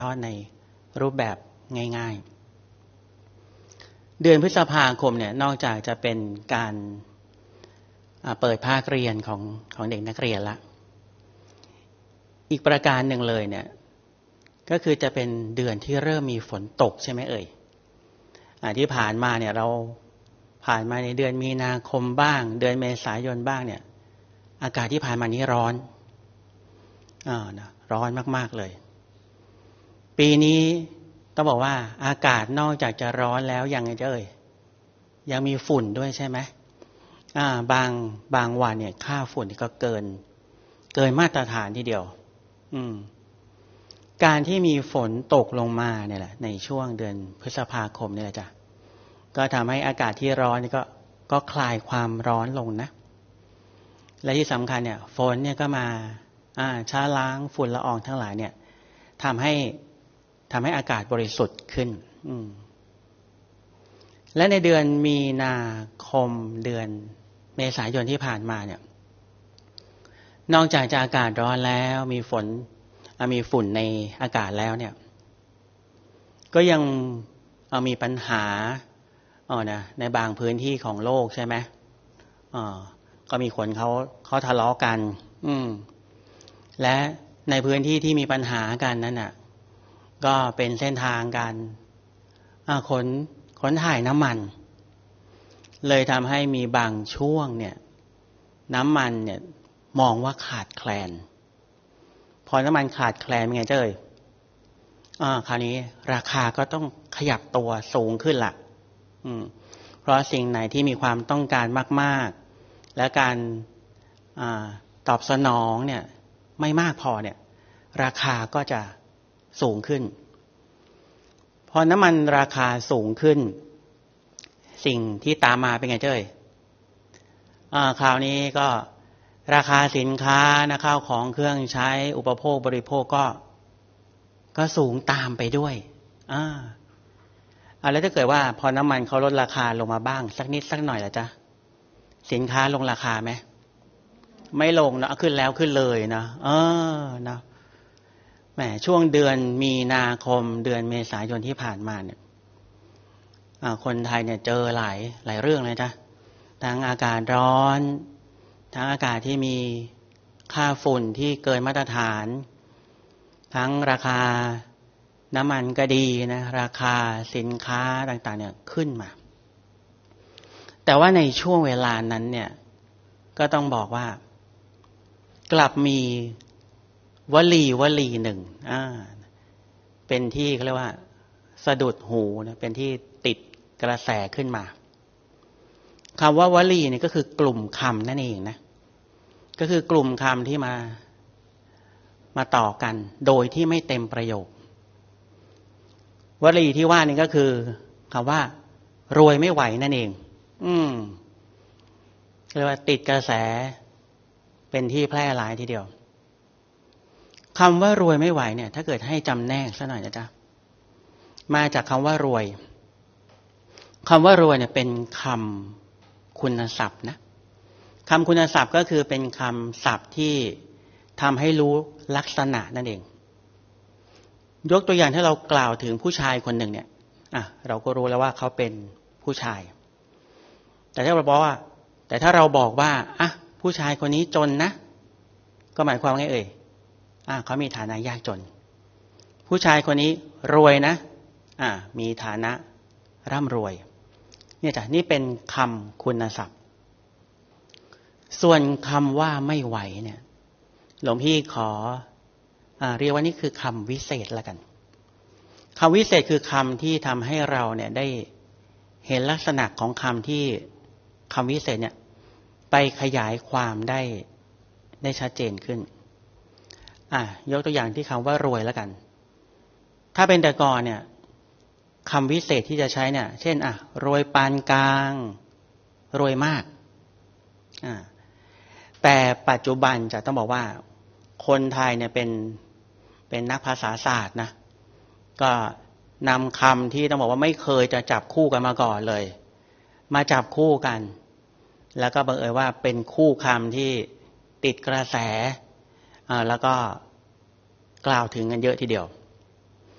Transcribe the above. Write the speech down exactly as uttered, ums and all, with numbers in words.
ทอดในรูปแบบง่ายๆเดือนพฤษภาคมเนี่ยนอกจากจะเป็นการเปิดภาคเรียนของของเด็กนักเรียนละอีกประการหนึ่งเลยเนี่ยก็คือจะเป็นเดือนที่เริ่มมีฝนตกใช่ไหมเอ่ยที่ผ่านมาเนี่ยเราผ่านมาในเดือนมีนาคมบ้างเดือนเมษายนบ้างเนี่ยอากาศที่ผ่านมานี้ร้อนอ่านะร้อนมากๆเลยปีนี้ต้องบอกว่าอากาศนอกจากจะร้อนแล้วยังไงเอ่ยยังมีฝุ่นด้วยใช่ไหมอ่าบางบางวันเนี่ยค่าฝุ่นก็เกินเกินมาตรฐานทีเดียวอืมการที่มีฝนตกลงมาเนี่ยแหละในช่วงเดือนพฤษภาคมเนี่ยแหละจ้ะก็ทำให้อากาศที่ร้อนก็ก็คลายความร้อนลงนะและที่สำคัญเนี่ยฝนเนี่ยก็มาอ่าช้าล้างฝุ่นละอองทั้งหลายเนี่ยทำให้ทำให้อากาศบริสุทธิ์ขึ้นอืมและในเดือนมีนาคมเดือนเมษายนที่ผ่านมาเนี่ยนอกจากจะอากาศร้อนแล้วมีฝนมีฝุ่นในอากาศแล้วเนี่ยก็ยังมีปัญหาอ๋อนะในบางพื้นที่ของโลกใช่ไหมอ๋อก็มีคนเขาเขาทะเลาะกันอืมและในพื้นที่ที่มีปัญหากันนั้นน่ะก็เป็นเส้นทางการขนขนถ่ายน้ำมันเลยทำให้มีบางช่วงเนี่ยน้ำมันเนี่ยมองว่าขาดแคลนพอน้ำมันขาดแคลนเป็นไงเจ้ยอ่าคราวนี้ราคาก็ต้องขยับตัวสูงขึ้นละอืมเพราะสิ่งไหนที่มีความต้องการมากๆและการอ่าตอบสนองเนี่ยไม่มากพอเนี่ยราคาก็จะสูงขึ้นพอน้ำมันราคาสูงขึ้นสิ่งที่ตามมาเป็นไงเจ้ยอ่าคราวนี้ก็ราคาสินค้านะข้าวของเครื่องใช้อุปโภคบริโภคก็ก็สูงตามไปด้วยอ่าอ่าแล้วถ้าเกิดว่าพอน้ำมันเขาลดราคาลงมาบ้างสักนิดสักหน่อยล่ะจ๊ะสินค้าลงราคาไหมไม่ลงนะขึ้นแล้วขึ้นเลยนะเออนะแหมช่วงเดือนมีนาคมเดือนเมษายนที่ผ่านมาเนี่ยคนไทยเนี่ยเจอหลายหลายเรื่องเลยจ้ะทั้งอากาศร้อนทั้งอากาศที่มีค่าฝุ่นที่เกินมาตรฐานทั้งราคาน้ำมันก็ดีนะราคาสินค้าต่างๆเนี่ยขึ้นมาแต่ว่าในช่วงเวลานั้นเนี่ยก็ต้องบอกว่ากลับมีวลีวลีหนึ่งอ่าเป็นที่เขาเรียกว่าสะดุดหูนะเป็นที่ติดกระแสขึ้นมาคำว่าวลีเนี่ยก็คือกลุ่มคำนั่นเองนะก็คือกลุ่มคำที่มามาต่อกันโดยที่ไม่เต็มประโยควลีที่ว่านี่ก็คือคำว่ารวยไม่ไหวนั่นเองอืมเรียกว่าติดกระแสเป็นที่แพร่หลายทีเดียวคำว่ารวยไม่ไหวเนี่ยถ้าเกิดให้จำแนกซะหน่อยนะจ๊ะมาจากคำว่ารวยคำว่ารวยเนี่ยเป็นคำคุณศัพท์นะคำคุณศัพท์ก็คือเป็นคำศัพท์ที่ทำให้รู้ลักษณะนั่นเองยกตัวอย่างถ้าเรากล่าวถึงผู้ชายคนหนึ่งเนี่ยอ่ะเราก็รู้แล้วว่าเขาเป็นผู้ชายแต่ถ้าเราบอกว่าแต่ถ้าเราบอกว่าอ่ะผู้ชายคนนี้จนนะก็หมายความว่าไงเอ่ยอ่ะเขามีฐานะยากจนผู้ชายคนนี้รวยนะอ่ะมีฐานะร่ำรวยเนี่ยจ้ะนี่เป็นคำคุณศัพท์ส่วนคำว่าไม่ไหวเนี่ยหลวงพี่ขออ่าเรียกว่านี่คือคำวิเศษละกันคำวิเศษคือคำที่ทำให้เราเนี่ยได้เห็นลักษณะของคำที่คำวิเศษเนี่ยไปขยายความได้ได้ชัดเจนขึ้นอ่ะยกตัวอย่างที่คำว่ารวยละกันถ้าเป็นแต่ก่อนเนี่ยคำวิเศษที่จะใช้เนี่ยเช่นอ่ะรวยปานกลางรวยมากอ่าแต่ปัจจุบันจะต้องบอกว่าคนไทยเนี่ยเป็นเป็นนักภาษาศาสตร์นะก็นำคำที่ต้องบอกว่าไม่เคยจะจับคู่กันมาก่อนเลยมาจับคู่กันแล้วก็บังเอิญว่าเป็นคู่คำที่ติดกระแสอ่าแล้วก็กล่าวถึงกันเยอะทีเดียว